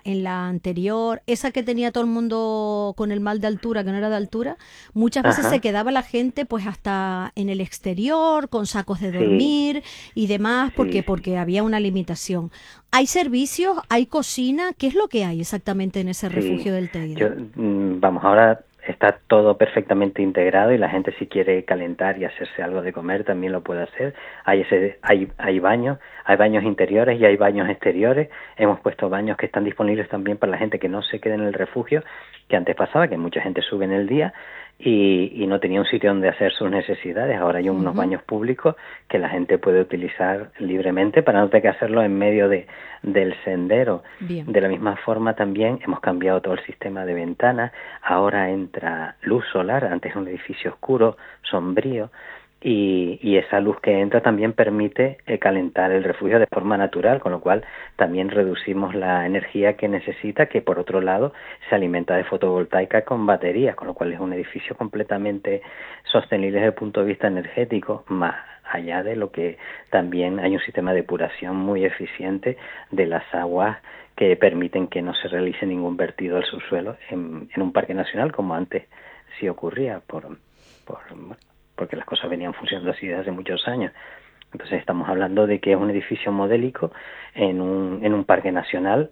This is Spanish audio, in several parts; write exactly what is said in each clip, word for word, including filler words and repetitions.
en la anterior, esa que tenía todo el mundo con el mal de altura, que no era de altura, muchas veces se Ajá, quedaba la gente pues hasta en el exterior, con sacos de sí, dormir y demás, porque, sí, sí. porque había una limitación. ¿Hay servicios? ¿Hay cocina? ¿Qué es lo que hay exactamente en ese Sí, refugio del yo, Teide? mm, vamos, ahora está todo perfectamente integrado y la gente si quiere calentar y hacerse algo de comer también lo puede hacer. Hay ese, hay, hay baños, hay baños interiores y hay baños exteriores. Hemos puesto baños que están disponibles también para la gente que no se quede en el refugio, que antes pasaba, que mucha gente sube en el día y, y no tenía un sitio donde hacer sus necesidades. Ahora hay unos Ujú. baños públicos que la gente puede utilizar libremente para no tener que hacerlo en medio de, del sendero. Bien. De la misma forma también hemos cambiado todo el sistema de ventanas, ahora entra luz solar, antes era un edificio oscuro, sombrío, y, y esa luz que entra también permite eh, calentar el refugio de forma natural, con lo cual también reducimos la energía que necesita, que por otro lado se alimenta de fotovoltaica con baterías, con lo cual es un edificio completamente sostenible desde el punto de vista energético, más allá de lo que también hay un sistema de depuración muy eficiente de las aguas que permiten que no se realice ningún vertido al subsuelo en, en un parque nacional como antes sí ocurría por, por bueno, porque las cosas venían funcionando así desde hace muchos años. Entonces estamos hablando de que es un edificio modélico en un, en un parque nacional,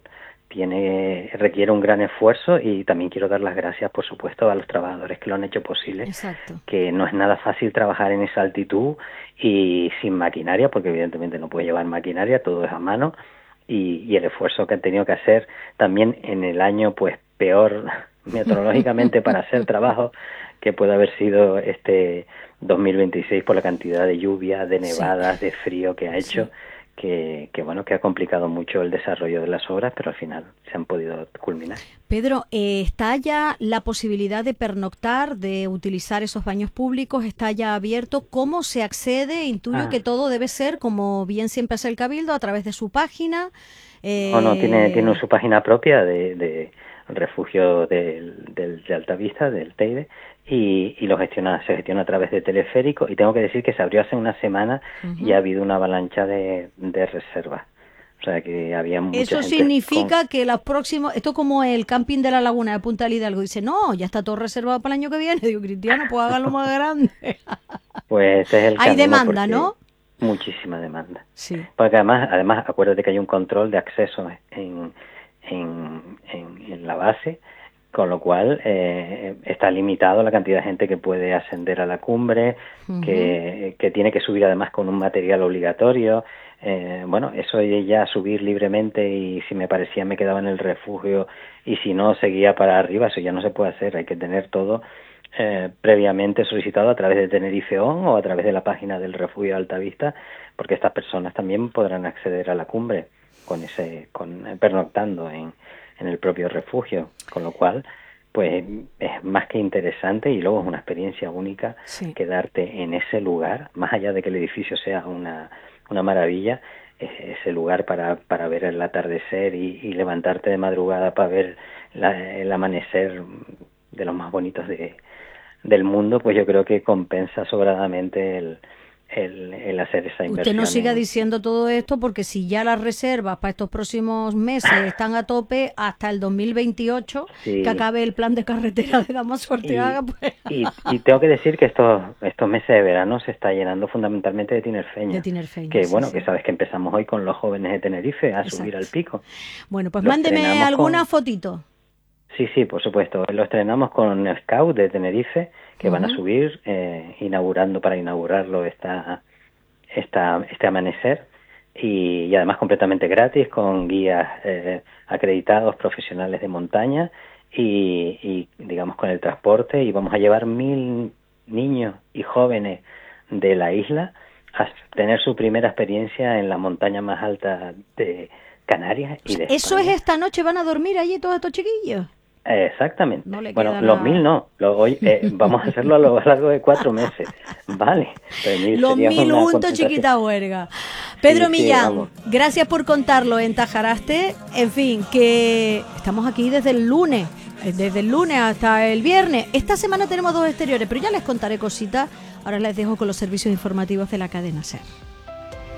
tiene requiere un gran esfuerzo y también quiero dar las gracias, por supuesto, a los trabajadores que lo han hecho posible, Exacto. que no es nada fácil trabajar en esa altitud y sin maquinaria, porque evidentemente no puede llevar maquinaria, todo es a mano, y, y el esfuerzo que han tenido que hacer también en el año pues peor meteorológicamente para hacer trabajo que puede haber sido este dos mil veintiséis por la cantidad de lluvia, de Sí, nevadas, de frío que ha hecho, sí. que, que bueno, que ha complicado mucho el desarrollo de las obras, pero al final se han podido culminar. Pedro, eh, ¿está ya la posibilidad de pernoctar, de utilizar esos baños públicos? ¿Está ya abierto? ¿Cómo se accede? Intuyo que Ah, todo debe ser, como bien siempre hace el Cabildo, a través de su página. no, no, tiene, tiene Eh, su página propia de, de refugio del, del, de Altavista, del Teide, y, y lo gestiona, se gestiona a través de teleférico, y tengo que decir que se abrió hace una semana y ujú. ha habido una avalancha de, de reservas. O sea que había mucha Eso gente con... significa que los próximos, esto es como el camping de la Laguna de Punta del Hidalgo, dice, no, ya está todo reservado para el año que viene. Digo, Cristiano, pues hágalo más grande. Pues ese es el Hay camino demanda, porque ¿no? muchísima demanda. Sí. Porque además, además acuérdate que hay un control de acceso en, en, en, en la base, con lo cual eh, está limitado la cantidad de gente que puede ascender a la cumbre, Ujú. que, que tiene que subir además con un material obligatorio. Eh, bueno, eso de ya subir libremente y si me parecía me quedaba en el refugio y si no seguía para arriba, eso ya no se puede hacer, hay que tener todo eh, previamente solicitado a través de Tenerife On o a través de la página del refugio Altavista, porque estas personas también podrán acceder a la cumbre con ese, con eh, pernoctando en, en el propio refugio, con lo cual pues es más que interesante y luego es una experiencia única Sí. quedarte en ese lugar, más allá de que el edificio sea una, una maravilla, eh, ese lugar para, para ver el atardecer y, y levantarte de madrugada para ver la, el amanecer de los más bonitos de, del mundo, pues yo creo que compensa sobradamente el, el, el hacer esa Usted no inversión siga en... diciendo todo esto porque si ya las reservas para estos próximos meses están a tope hasta el dos mil veintiocho, que Sí, acabe el plan de carretera de Damaso Ortega, y, pues y, y tengo que decir que estos, estos meses de verano se está llenando fundamentalmente de de tinerfeños, Tinerfeño, que sí, bueno, que sí, sabes que empezamos hoy con los jóvenes de Tenerife a subir exacto. al pico. Bueno, pues Lo mándeme estrenamos alguna con... fotito. Sí, sí, por supuesto. Lo estrenamos con Scout de Tenerife, que van a Ujú. subir, eh, inaugurando, para inaugurarlo esta, esta, este amanecer, y, y además completamente gratis, con guías eh, acreditados profesionales de montaña y, y, digamos, con el transporte, y vamos a llevar mil niños y jóvenes de la isla a tener su primera experiencia en la montaña más alta de Canarias O y sea, de eso es España. esta noche, van a dormir allí todos estos chiquillos. No Exactamente. le Bueno, queda los mil nada. no, lo, hoy, eh, vamos a hacerlo a lo largo de cuatro meses, ¿vale? Pero mil Los sería mil una juntos, concentración. chiquita huerga. Sí, Pedro sí, Millán, vamos. gracias por contarlo en Tajaraste. En fin, que estamos aquí desde el lunes, eh, desde el lunes hasta el viernes. Esta semana tenemos dos exteriores, pero ya les contaré cositas. Ahora les dejo con los servicios informativos de la cadena SER.